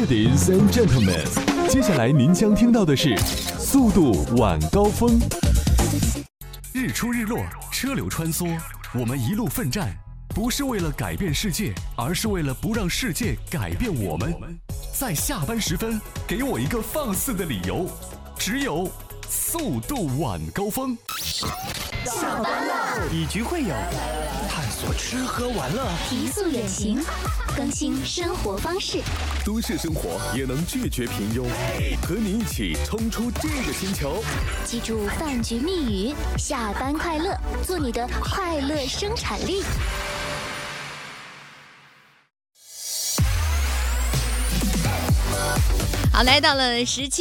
Ladies and gentlemen， 接下来您将听到的是速度晚高峰。日出日落，车流穿梭，我们一路奋战，不是为了改变世界，而是为了不让世界改变我们。在下班时分，给我一个放肆的理由，只有速度晚高峰。 下班了， 以局会友，探索吃喝玩乐， 提速远行，更新生活方式。 都市生活也能拒绝平庸，和你一起冲出这个星球。 记住饭局密语：下班快乐，做你的快乐生产力。 好，来到了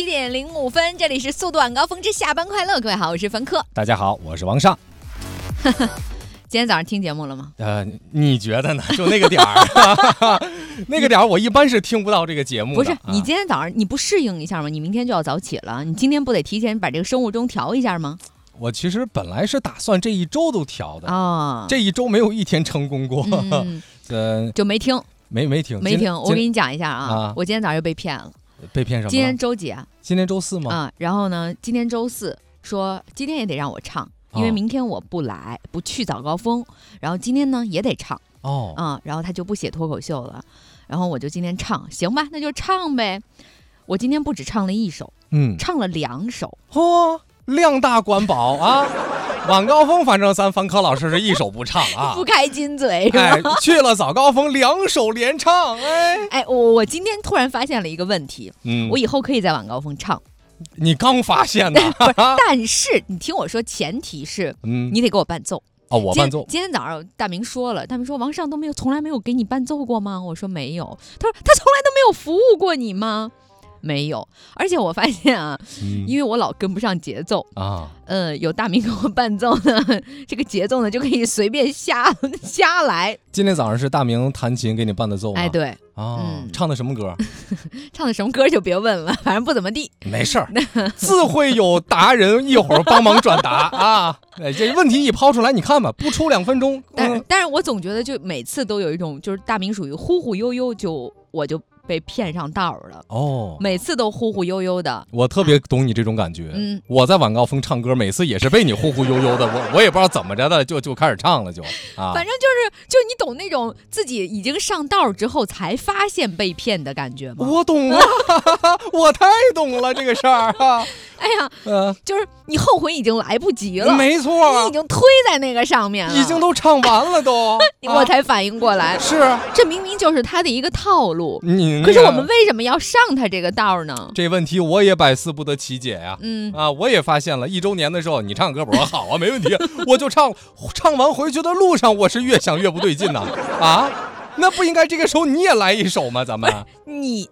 17:05，这里是速度晚高峰之下班快乐。各位好，我是冯克。 大家好，我是王尚。 今天早上听节目了吗？ 你觉得呢？就那个点儿，那个点儿，我一般是听不到这个节目的。 不是，你今天早上你不适应一下吗？你明天就要早起了，你今天不得提前把这个生物钟调一下吗？ 我其实本来是打算这一周都调的哦， 这一周没有一天成功过， 就没听， 没听。 我给你讲一下啊，我今天早上又被骗了。 被骗什么？ 今天周几啊？ 今天周四吗？ 然后呢，今天周四说今天也得让我唱，因为明天我不去早高峰，然后今天呢也得唱然后他就不写脱口秀了，然后我就今天唱，行吧，那就唱呗。我今天不只唱了一首，唱了2首， 量大管饱啊！晚高峰反正咱冯科老师是一首不唱啊， 不开金嘴是吧？ 去了早高峰2首连唱， 我今天突然发现了一个问题，我以后可以在晚高峰唱。 你刚发现的但是你听我说，前提是你得给我伴奏。 我伴奏。 今天早上大明说了，大明说王尚从来没有给你伴奏过吗？我说没有。他说他从来都没有服务过你吗？没有。而且我发现因为我老跟不上节奏有大明给我伴奏呢，这个节奏呢就可以随便瞎来。 今天早上是大明弹琴给你伴的奏吗？ 对唱的什么歌？ 唱的什么歌就别问了，反正不怎么地。 没事儿，自会有达人一会儿帮忙转达啊。这问题一抛出来，你看吧，不出2分钟。 但是我总觉得就每次都有一种，就是大明属于忽忽悠悠，我就被骗上道了每次都忽忽悠悠的。 我特别懂你这种感觉。我在晚高峰唱歌，每次也是被你忽忽悠悠的，我也不知道怎么着的，就开始唱了反正就你懂那种自己已经上道之后才发现被骗的感觉吗？ 我懂了，我太懂了这个事儿就是你后悔已经来不及了。 没错， 你已经推在那个上面了， 已经都唱完了都我才反应过来， 是这明明就是他的一个套路。可是我们为什么要上他这个道呢？ 这问题我也百思不得其解呀。我也发现了，1周年的时候你唱歌，我说好啊，没问题，我就唱完回去的路上，我是越想越不对劲呢那不应该这个时候你也来一首吗？咱们你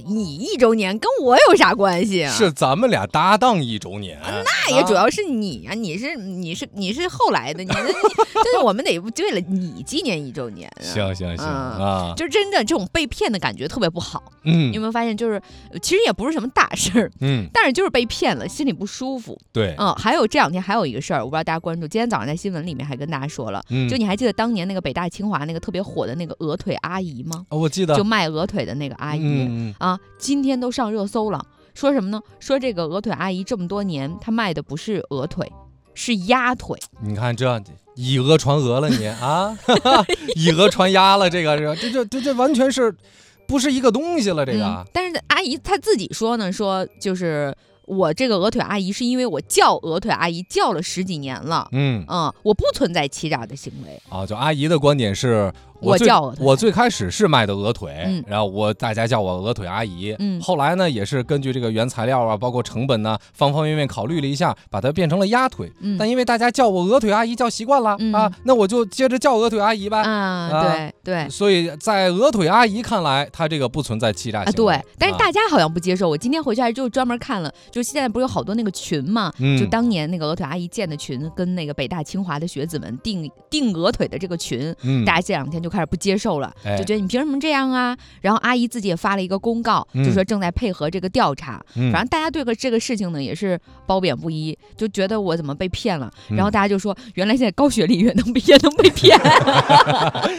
1周年跟我有啥关系啊？ 是咱们俩搭档1周年， 那也主要是你啊，你是后来的，就是我们得为了你纪念1周年。 行就真的这种被骗的感觉特别不好。你有没有发现，就是其实也不是什么大事儿，但是就是被骗了，心里不舒服。 对， 还有这2天还有一个事儿，我不知道大家关注，今天早上在新闻里面还跟大家说了，就你还记得当年那个北大清华那个特别火的那个鹅腿阿姨吗？ 我记得， 就卖鹅腿的那个阿姨今天都上热搜了。说什么呢？说这个鹅腿阿姨这么多年，她卖的不是鹅腿，是鸭腿。你看这以讹传讹了你以讹传鸭了，这完全是不是一个东西了这个。 但是阿姨她自己说呢，说就是我这个鹅腿阿姨是因为我叫鹅腿阿姨叫了10几年了，我不存在欺诈的行为就阿姨的观点是。我最开始是卖的鹅腿，然后大家叫我鹅腿阿姨，后来呢也是根据这个原材料包括成本呢方方面面考虑了一下，把它变成了鸭腿。但因为大家叫我鹅腿阿姨叫习惯了那我就接着叫鹅腿阿姨呗对， 所以在鹅腿阿姨看来，她这个不存在欺诈行为对，但是大家好像不接受。我今天回去还就专门看了，就现在不是有好多那个群嘛，就当年那个鹅腿阿姨建的群，跟那个北大清华的学子们订鹅腿的这个群，大家这2天就开始不接受了，就觉得你凭什么这样啊？然后阿姨自己也发了一个公告，就说正在配合这个调查。反正大家对这个事情呢也是褒贬不一，就觉得我怎么被骗了。然后大家就说，原来现在高学历也能被骗。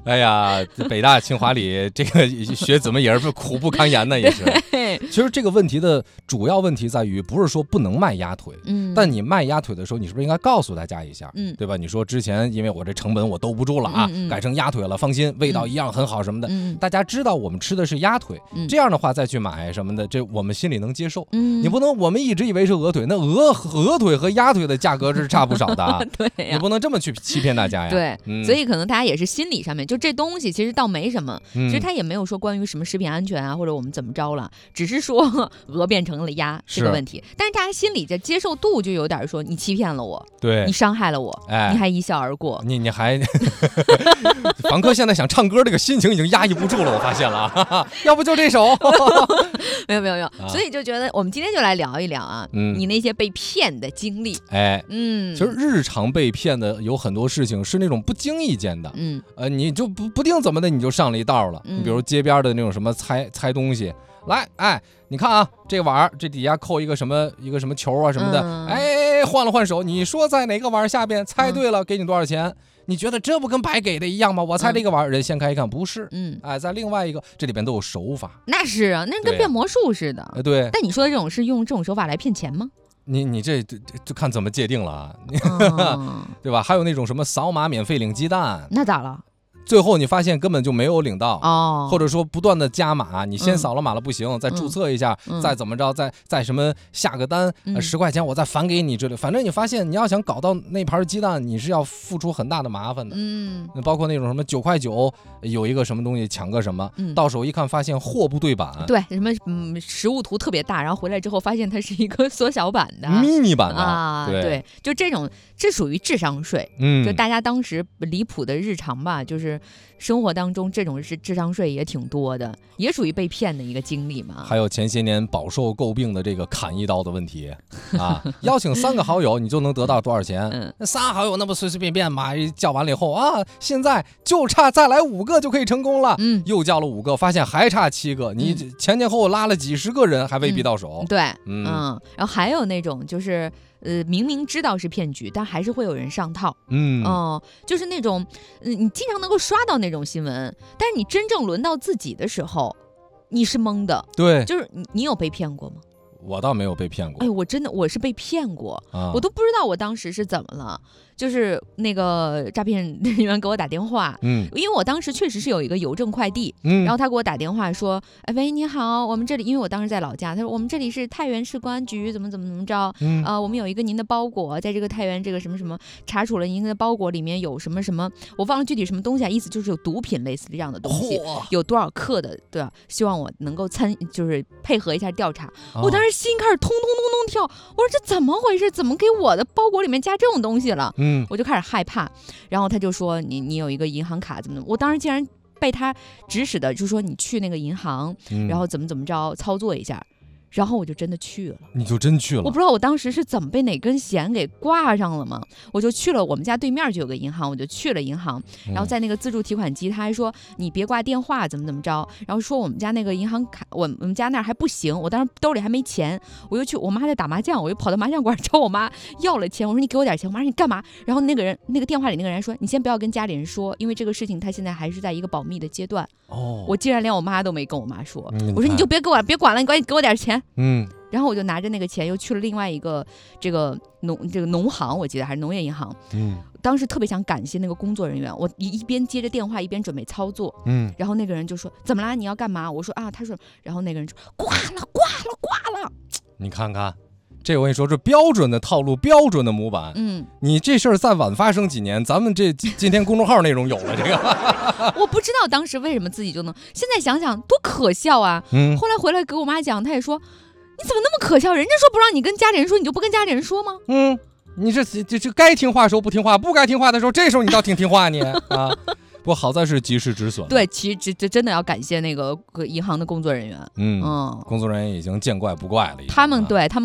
哎呀，北大清华里这个学子们也是苦不堪言的，也是。其实这个问题的主要问题在于，不是说不能卖鸭腿，但你卖鸭腿的时候，你是不是应该告诉大家一下，对吧？你说之前因为我这成本我兜不住了啊，改成鸭腿了，放心，味道一样很好什么的，大家知道我们吃的是鸭腿，这样的话再去买什么的，这我们心里能接受。你不能我们一直以为是鹅腿，那鹅腿和鸭腿的价格是差不少的啊。 对呀， 你不能这么去欺骗大家呀。 对，所以可能大家也是心理上面，就这东西其实倒没什么，其实它也没有说关于什么食品安全啊，或者我们怎么着了，只是说鹅变成了鸭这个问题。但是大家心里的接受度就有点说你欺骗了我， 对， 你伤害了我，你还一笑而过， 你还房客现在想唱歌这个心情已经压抑不住了，我发现了，要不就这首。 没有，所以就觉得我们今天就来聊一聊啊，你那些被骗的经历。 其实日常被骗的有很多事情是那种不经意间的，你就不定怎么的你就上了一道了。你比如街边的那种什么猜东西，来，你看啊，这碗这底下扣一个什么球啊什么的，换手，你说在哪个碗下边，猜对了给你多少钱？你觉得这不跟白给的一样吗？我猜这个碗，人掀开一看不是，在另外一个，这里边都有手法。 那是啊，那跟变魔术似的。 对。 但你说的这种是用这种手法来骗钱吗？ 你这就看怎么界定了啊，对吧？还有那种什么扫码免费领鸡蛋， 那咋了？ 最后你发现根本就没有领到，或者说不断的加码，你先扫了码了不行，再注册一下，再怎么着，再什么下个单，10块钱我再返给你之类，反正你发现你要想搞到那盘鸡蛋，你是要付出很大的麻烦的。包括那种什么9块9有一个什么东西抢个什么，到手一看发现货不对版， 对，什么实物图特别大，然后回来之后发现它是一个缩小版的迷你版的啊，对，就这种，这属于智商税。就大家当时离谱的日常吧，就是生活当中这种是智商税也挺多的，也属于被骗的一个经历嘛。 还有前些年饱受诟病的这个砍一刀的问题啊，邀请3个好友你就能得到多少钱？那3好友那不随随便便嘛？叫完了以后啊，现在就差再来5个就可以成功了。又叫了5个，发现还差7个，你前后拉了几十个人还未必到手。 对，然后还有那种就是明明知道是骗局，但还是会有人上套。就是那种你经常能够刷到那种新闻，但是你真正轮到自己的时候，你是懵的。 对， 就是你有被骗过吗？ 我倒没有被骗过。 我是被骗过，我都不知道我当时是怎么了。就是那个诈骗人员给我打电话，因为我当时确实是有一个邮政快递，然后他给我打电话说，喂，你好，我们这里，因为我当时在老家，他说我们这里是太原市公安局，怎么着，我们有一个您的包裹，在这个太原这个什么什么查处了您的包裹里面有什么什么，我忘了具体什么东西啊，意思就是有毒品类似这样的东西，有多少克的，对吧？希望我能够就是配合一下调查。我当时心开始通跳，我说这怎么回事？怎么给我的包裹里面加这种东西了？我就开始害怕，然后他就说你有一个银行卡怎么，我当时竟然被他指使的，就说你去那个银行，然后怎么着操作一下。然后我就真的去了。 你就真去了？ 我不知道我当时是怎么被哪根弦给挂上了嘛，我就去了，我们家对面就有个银行，我就去了银行，然后在那个自助提款机，他还说你别挂电话，怎么着，然后说我们家那个银行卡，我们家那儿还不行，我当时兜里还没钱，我又去，我妈在打麻将，我又跑到麻将馆找我妈要了钱，我说你给我点钱，我妈说你干嘛？然后那个电话里那个人说你先不要跟家里人说，因为这个事情他现在还是在一个保密的阶段。我竟然连我妈都没跟我妈说，我说你就别管了，你赶紧给我点钱。然后我就拿着那个钱又去了另外一个这个农行，我记得还是农业银行。当时特别想感谢那个工作人员，我一边接着电话一边准备操作。然后那个人就说怎么啦？你要干嘛？我说啊，他说，然后那个人说挂了。 你看看。这我跟你说，这标准的套路，标准的模板。你这事儿再晚发生几年，咱们这今天公众号内容有了这个。 我不知道当时为什么自己就能，现在想想多可笑啊！后来回来给我妈讲，她也说，你怎么那么可笑？人家说不让你跟家里人说，你就不跟家里人说吗？ 你这该听话的时候不听话，不该听话的时候，这时候你倒挺听话你啊。不过好在是及时止损。 对，其实这真的要感谢那个银行的工作人员。 工作人员已经见怪不怪了。 他们